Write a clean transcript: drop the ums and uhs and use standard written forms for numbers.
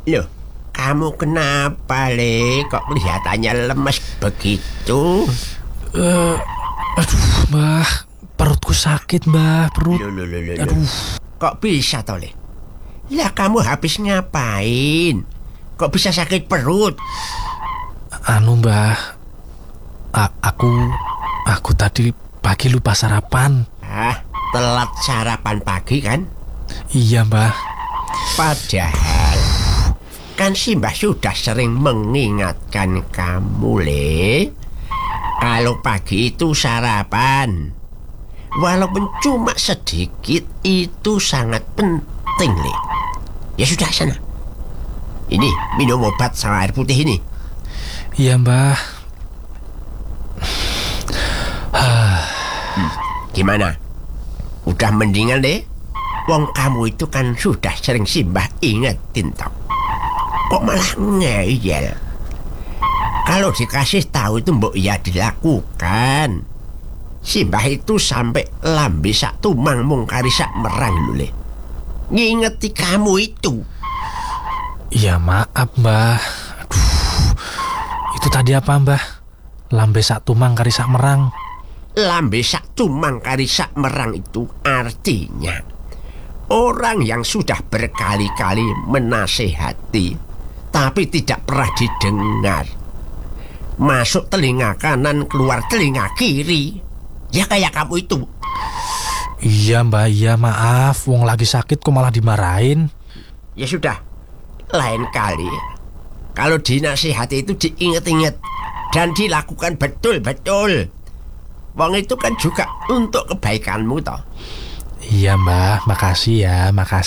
Loh, kamu kenapa, Le? Kok kelihatannya lemes begitu? Aduh, Mbah, perutku sakit, Mbah, perut. Loh. Aduh. Kok bisa toh, Le? Lah kamu habis ngapain? Kok bisa sakit perut? Mbah, aku tadi pagi lupa sarapan. Telat sarapan pagi kan? Iya, Mbah. Padahal kan si Mbah sudah sering mengingatkan kamu, Le. Kalau pagi itu sarapan, walaupun cuma sedikit, itu sangat penting, Le. Ya sudah, sana. Ini, minum obat sama air putih ini. Iya, Mbah. Gimana? Udah mendingan, Le? Wong kamu itu kan sudah sering si Mbah ingetin toh. Kok malah ngeyel? Kalau dikasih tahu itu mbok ya dilakukan. Si Mbah itu sampai lambe sak tumang mungkari sak merang lho, Le. Ngingeti kamu itu. Iya, maaf, Mbah. Aduh. Itu tadi apa, Mbah? Lambe sak tumang kari sak merang. Lambe sak tumang kari sak merang itu artinya orang yang sudah berkali-kali menasehati tapi tidak pernah didengar. Masuk telinga kanan, keluar telinga kiri. Ya kayak kamu itu. Iya, Mbah, iya, maaf. Wong lagi sakit kok malah dimarahin. Ya sudah, lain kali kalau dinasihati itu diinget-inget dan dilakukan betul-betul. Wong itu kan juga untuk kebaikanmu toh. Iya, Mbah, makasih ya, makasih.